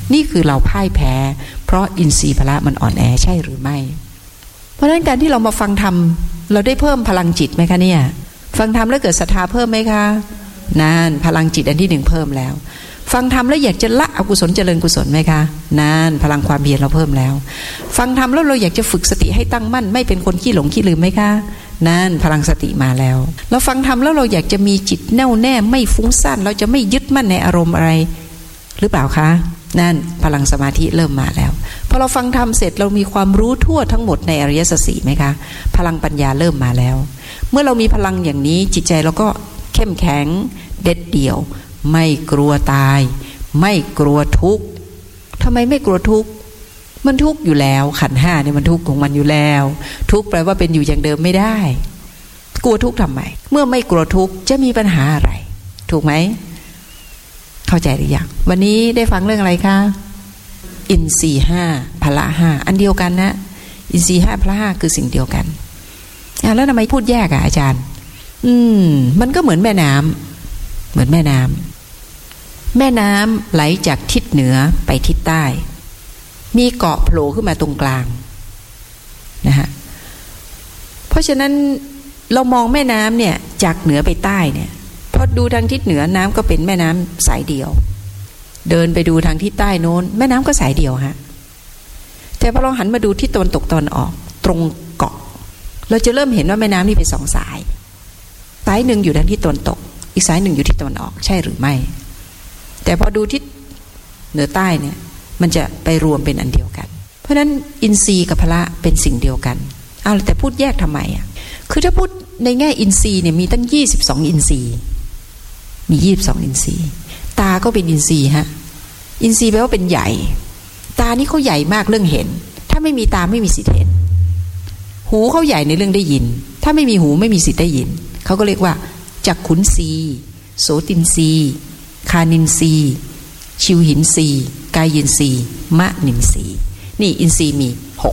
นี่คือเราพ่ายแพ้เพราะอินทรีย์พละมันอ่อนแอใช่หรือไม่เพราะฉะนั้นการที่เรามาฟังธรรมเราได้เพิ่มพลังจิตไหมคะเนี่ยฟังธรรมแล้วเกิดศรัทธาเพิ่มไหมคะนั่นพลังจิตอันที่หนึ่งเพิ่มแล้วฟังธรรมแล้วอยากจะละอกุศลเจริญกุศลไหมคะนั่นพลังความเพียรเราเพิ่มแล้วฟังธรรมแล้วเราอยากจะฝึกสติให้ตั้งมั่นไม่เป็นคนขี้หลงขี้ลืมไหมคะนั่นพลังสติมาแล้วเราฟังธรรมแล้วเราอยากจะมีจิตแน่วแน่ไม่ฟุ้งซ่านเราจะไม่ยึดมั่นในอารมณ์อะไรหรือเปล่าคะนั่นพลังสมาธิเริ่มมาแล้วพอเราฟังธรรมเสร็จเรามีความรู้ทั่วทั้งหมดในอริยสัจสี่ไหมคะพลังปัญญาเริ่มมาแล้วเมื่อเรามีพลังอย่างนี้จิตใจเราก็เข้มแข็งเด็ดเดี่ยวไม่กลัวตายไม่กลัวทุกข์ทำไมไม่กลัวทุกข์มันทุกข์อยู่แล้วขันธ์ห้าเนี่ยมันทุกข์ของมันอยู่แล้วทุกข์แปลว่าเป็นอยู่อย่างเดิมไม่ได้กลัวทุกข์ทำไมเมื่อไม่กลัวทุกข์จะมีปัญหาอะไรถูกไหมเข้าใจหรือยังวันนี้ได้ฟังเรื่องอะไรคะอินทรีย์ห้าพละห้าอันเดียวกันนะอินทรีย์ห้าพละห้าคือสิ่งเดียวกันแล้วทำไมพูดแยกอ่ะอาจารย์มันก็เหมือนแม่น้ำเหมือนแม่น้ำไหลจากทิศเหนือไปทิศใต้มีเกาะโผล่ขึ้นมาตรงกลางนะฮะเพราะฉะนั้นเรามองแม่น้ำเนี่ยจากเหนือไปใต้เนี่ยพอดูทางทิศเหนือน้ำก็เป็นแม่น้ำสายเดียวเดินไปดูทางทิศใต้โน้นแม่น้ำก็สายเดียวฮะแต่พอเราหันมาดูทิศตะวันตกตะวันออกตรงเกาะเราจะเริ่มเห็นว่าแม่น้ำนี่เป็นสองสายหนึ่งอยู่ทางทิศตะวันตกอีกสายหนึ่งอยู่ทิศตะวันออกใช่หรือไม่แต่พอดูทิศเหนือใต้เนี่ยมันจะไปรวมเป็นอันเดียวกันเพราะฉะนั้นอินทรีย์กับพละเป็นสิ่งเดียวกันเอาแต่พูดแยกทำไมอ่ะคือถ้าพูดในแง่อินทรีย์เนี่ยมีตั้ง22อินทรีย์มี22อินทรีย์ตาก็เป็นอินทรีย์ฮะอินทรีย์แปลว่าเป็นใหญ่ตานี่เขาใหญ่มากเรื่องเห็นถ้าไม่มีตาไม่มีสิทธิ์เห็นหูเขาใหญ่ในเรื่องได้ยินถ้าไม่มีหูไม่มีสิทธิ์ได้ยินเขาก็เรียกว่าจักขุนทรีย์โสตินทรีย์คานินทรีย์ชิวหินทรีย์กายยินทรีย์มะนินทรีย์นี่อินทรีย์มี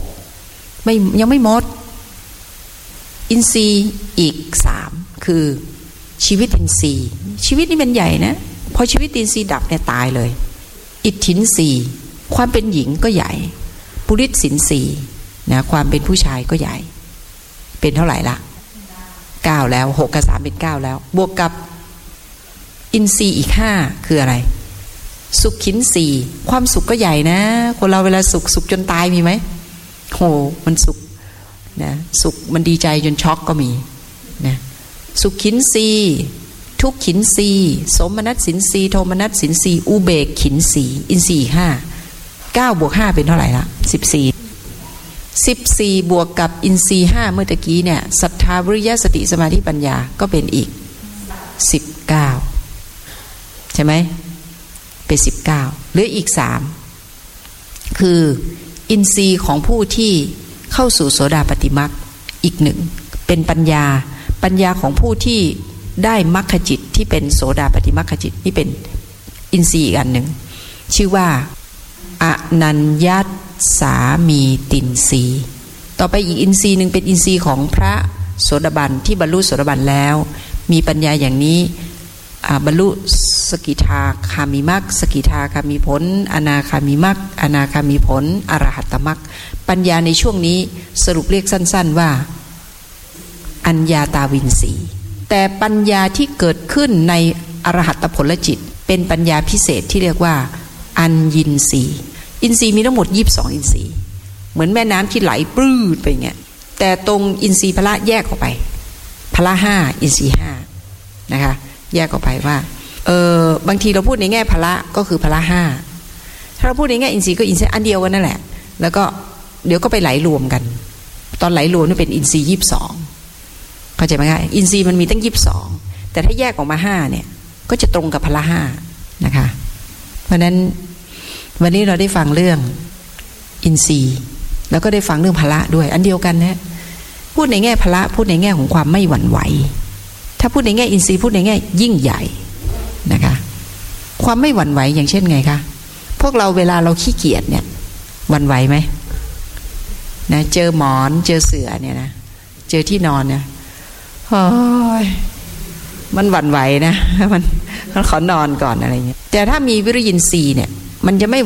6ยังไม่หมดอินทรีย์อีก3คือชีวิตอินทรีย์ชีวิตนี่เป็นใหญ่นะพอชีวิตอินทรีย์ดับเนี่ยตายเลยอิทธินทรีย์ความเป็นหญิงก็ใหญ่ปุริสสินทรีย์นะความเป็นผู้ชายก็ใหญ่เป็นเท่าไหร่ละ9แล้ว6กับ3เป็น9แล้วบวกกับอินทรีย์อีก5คืออะไรสุขขินทรีย์ความสุขก็ใหญ่นะคนเราเวลาสุขจนตายมีไหมโหมันสุขนะสุขมันดีใจจนช็อกก็มีนะสุขขินทรีย์ทุกขินทรีย์สมนัสสินทรีย์โทมนัสสินทรีย์อุเบกขินทรีย์อินทรีย์อีก9บวก5เป็นเท่าไหร่ละ14บวกกับอินทรีย์5เมื่อตะกี้เนี่ยศรัทธาวิริยะสติสมาธิปัญญาก็เป็นอีก19ใช่ไหมเป็น19เหลืออีก3คืออินทรีย์ของผู้ที่เข้าสู่โสดาปัตติมรรคอีก1เป็นปัญญาของผู้ที่ได้มรรคจิตที่เป็นโสดาปัตติมรรคจิตนี่เป็นอินทรีย์อีกอันหนึ่งชื่อว่าอนัญญสามีตินทรีย์ต่อไปอีกอินทรีย์หนึ่งเป็นอินทรีย์ของพระโสดาบันที่บรรลุโสดาบันแล้วมีปัญญาอย่างนี้บรรลุสกิทาคามิมรรคสกิทาคามิผลอนาคามิมรรคอนาคามิผลอรหัตตมรรคปัญญาในช่วงนี้สรุปเรียกสั้นๆว่าอัญญาตาวินสีแต่ปัญญาที่เกิดขึ้นในอรหัตผลจิตเป็นปัญญาพิเศษที่เรียกว่าอัญญินสีอินทรีย์มีทั้งหมด22อินทรีย์เหมือนแม่น้ำที่ไหลปลื้ดไปเงี้ยแต่ตรงอินทรีย์พละแยกออกไปพละ5อินทรีย์5นะคะแยกออกไปว่าบางทีเราพูดในแง่พละก็คือพละ5ถ้าเราพูดในแง่อินทรีย์ก็อินทรีย์อันเดียวกันนั่นแหละแล้วก็เดี๋ยวก็ไปไหลรวมกันตอนไหลรวมนี่เป็นอินทรีย์22เข้าใจไหมคะอินทรีย์มันมีตั้ง22แต่ถ้าแยกออกมา5เนี่ยก็จะตรงกับพละ5นะคะเพราะนั้นวันนี้เราได้ฟังเรื่องอินทรีย์แล้วก็ได้ฟังเรื่องพละด้วยอันเดียวกันนะพูดในแง่พละพูดในแง่ของความไม่หวั่นไหวถ้าพูดในแง่อินทรีย์พูดในแง่ยิ่งใหญ่นะคะความไม่หวั่นไหวอย่างเช่นไงคะพวกเราเวลาเราขี้เกียจเนี่ยหวั่นไหวไหมนะเจอหมอนเจอเสื่อเนี่ยนะเจอที่นอนเนี่ยโอ้ยมันหวั่นไหวนะมันขอนอนก่อนอะไรเงี้ยแต่ถ้ามีวิริยินทรีย์เนี่ยมันจะไม่